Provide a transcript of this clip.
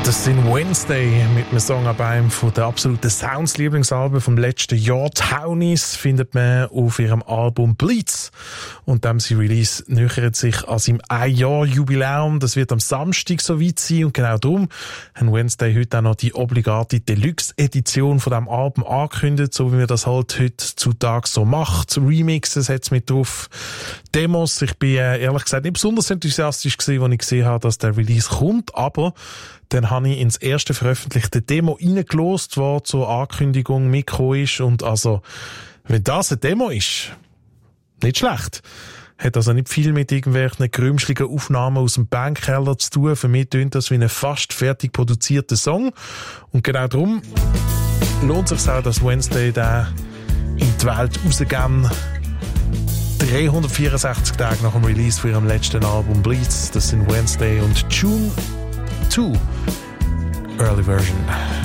Das sind Wednesday mit einem Song ab einem von der absoluten Sounds-Lieblingsalben vom letzten Jahr. Townies findet man auf ihrem Album Bleeds. Und dem sein Release nähert sich an seinem Ein-Jahr-Jubiläum. Das wird am Samstag soweit sein. Und genau darum haben Wednesday heute auch noch die obligate Deluxe-Edition von diesem Album angekündigt, so wie man das halt heutzutage so macht. Remixes hat's mit drauf, Demos. Ich bin ehrlich gesagt nicht besonders enthusiastisch gewesen, als ich gesehen habe, dass der Release kommt. Aber dann habe ich ins erste veröffentlichte Demo reingelost, das zur Ankündigung mitgekommen ist. Und also, wenn das eine Demo ist, nicht schlecht. Hat also nicht viel mit irgendwelchen grümschligen Aufnahmen aus dem Bandkeller zu tun. Für mich tönt das wie ein fast fertig produzierter Song. Und genau darum lohnt es sich auch, dass Wednesday da in die Welt rausgehen. 364 Tage nach dem Release von ihrem letzten Album Bleeds. Das sind Wednesday und June 2 Early Version.